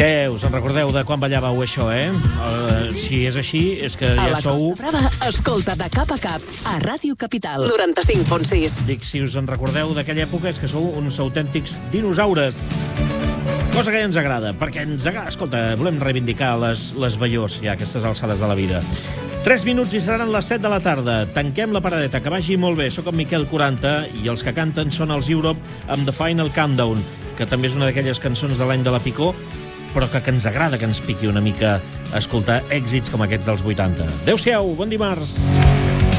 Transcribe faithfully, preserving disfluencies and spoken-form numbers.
Què, us en recordeu de quan ballàveu això, eh? Uh, si és així, és que ja sou... A la Costa Brava, escolta de cap a cap a Ràdio Capital noranta-cinc punt sis. Dic, si us en recordeu d'aquella època, és que sou uns autèntics dinosaures. Cosa que ja ens agrada, perquè ens agrada... Escolta, volem reivindicar les, les vellors, ja, aquestes alçades de la vida. Tres minuts i seran les set de la tarda. Tanquem la paradeta, que vagi molt bé. Soc en Miquel quaranta i els que canten són els Europe amb The Final Countdown, que també és una d'aquelles cançons de l'any de la picor, però que, que ens agrada que ens piqui una mica escoltar èxits com aquests dels vuitanta. Adéu-siau, bon dimarts!